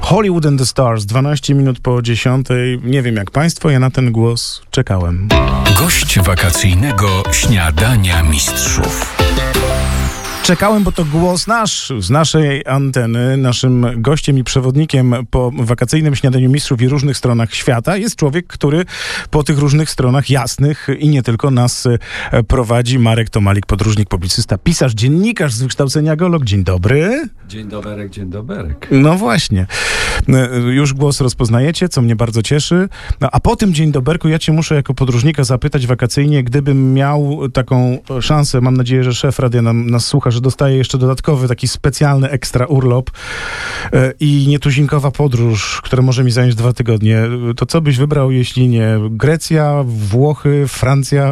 Hollywood and the Stars, 12 minut po 10. Nie wiem jak państwo, ja na ten głos czekałem. Gość wakacyjnego śniadania mistrzów. Czekałem, bo to głos nasz, z naszej anteny. Naszym gościem i przewodnikiem po wakacyjnym śniadaniu mistrzów i różnych stronach świata jest człowiek, który po tych różnych stronach jasnych i nie tylko nas prowadzi. Marek Tomalik, podróżnik, publicysta, pisarz, dziennikarz z wykształcenia geolog. Dzień dobry. Dzień doberek, dzień doberek. No właśnie. Już głos rozpoznajecie, co mnie bardzo cieszy. No, a po tym dzień doberku ja cię muszę jako podróżnika zapytać wakacyjnie, gdybym miał taką szansę, mam nadzieję, że szef radia nas słucha, że dostaje jeszcze dodatkowy, taki specjalny ekstra urlop i nietuzinkowa podróż, która może mi zająć 2 tygodnie, to co byś wybrał, jeśli nie Grecja, Włochy, Francja?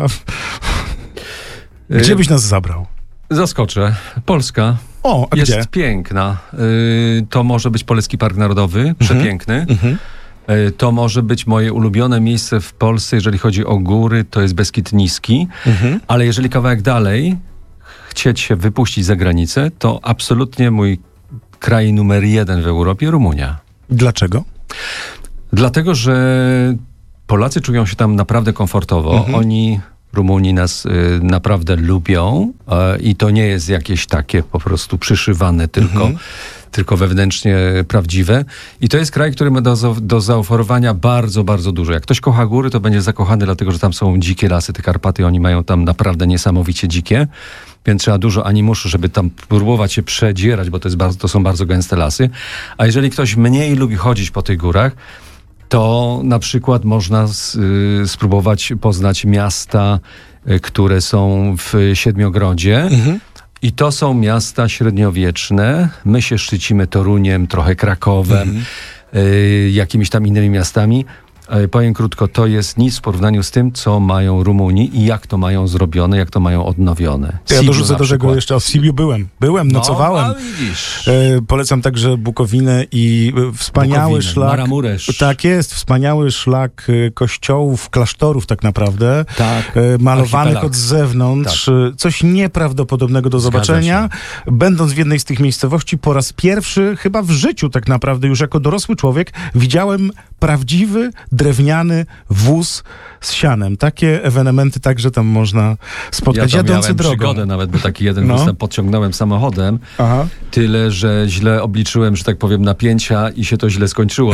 Gdzie byś nas zabrał? Zaskoczę. Polska Gdzie? jest piękna. To może być Polecki Park Narodowy, przepiękny. To może być moje ulubione miejsce w Polsce, jeżeli chodzi o góry, to jest Beskid Niski. Ale jeżeli kawałek dalej chcieć się wypuścić za granicę, to absolutnie mój kraj numer 1 w Europie, Rumunia. Dlaczego? Dlatego, że Polacy czują się tam naprawdę komfortowo. Rumuni nas naprawdę lubią i to nie jest jakieś takie po prostu przyszywane tylko wewnętrznie prawdziwe. I to jest kraj, który ma do zaoferowania bardzo, bardzo dużo. Jak ktoś kocha góry, to będzie zakochany, dlatego że tam są dzikie lasy, te Karpaty, oni mają tam naprawdę niesamowicie dzikie, więc trzeba dużo animuszu, żeby tam próbować się przedzierać, bo to są bardzo gęste lasy. A jeżeli ktoś mniej lubi chodzić po tych górach, to na przykład można spróbować poznać miasta, które są w Siedmiogrodzie. I to są miasta średniowieczne. My się szczycimy Toruniem, trochę Krakowem, jakimiś tam innymi miastami. Powiem krótko, to jest nic w porównaniu z tym, co mają Rumuni i jak to mają zrobione, jak to mają odnowione. Ja dorzucę do tego jeszcze, w Sibiu byłem, nocowałem. Widzisz. Polecam także Bukowinę i wspaniały szlak. Maramuresz. Tak jest, wspaniały szlak kościołów, klasztorów tak naprawdę. Tak. Malowanych od zewnątrz. Tak. Coś nieprawdopodobnego do zobaczenia. Będąc w jednej z tych miejscowości po raz pierwszy, chyba w życiu tak naprawdę, już jako dorosły człowiek, widziałem prawdziwy, drewniany wóz z sianem. Takie ewenementy także tam można spotkać. Ja tam jadący miałem drogą. przygodę nawet, bo taki jeden wóz tam podciągnąłem samochodem. Tyle, że źle obliczyłem, że tak powiem, napięcia i się to źle skończyło.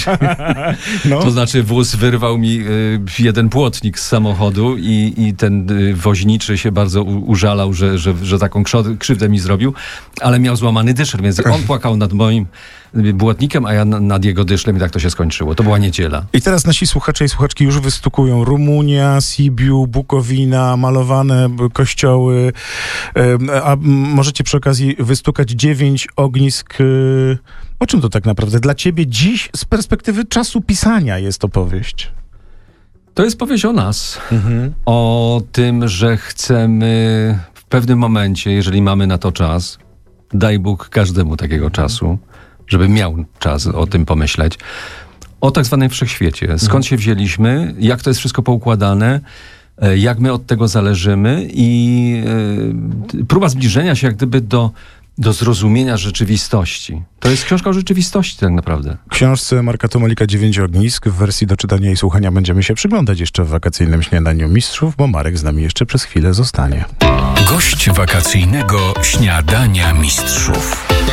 To znaczy wóz wyrwał mi jeden płotnik z samochodu i ten woźniczy się bardzo użalał, że taką krzywdę mi zrobił, ale miał złamany dyszel, więc on płakał nad moim błotnikiem, a ja nad jego dyszlem i tak to się skończyło. To była niedziela. I teraz nasi słuchacze i słuchaczki już wystukują Rumunia, Sibiu, Bukowina, malowane kościoły, a możecie przy okazji wystukać 9 ognisk. O czym to tak naprawdę dla ciebie dziś z perspektywy czasu pisania jest opowieść? To jest powieść o nas. O tym, że chcemy w pewnym momencie, jeżeli mamy na to czas, daj Bóg każdemu takiego czasu, żeby miał czas o tym pomyśleć, o tak zwanym wszechświecie. Skąd się wzięliśmy, jak to jest wszystko poukładane, jak my od tego zależymy i próba zbliżenia się jak gdyby do zrozumienia rzeczywistości. To jest książka o rzeczywistości tak naprawdę. Książce Marka Tomalika 9 ognisk w wersji do czytania i słuchania będziemy się przyglądać jeszcze w wakacyjnym śniadaniu mistrzów, bo Marek z nami jeszcze przez chwilę zostanie. Gość wakacyjnego śniadania mistrzów.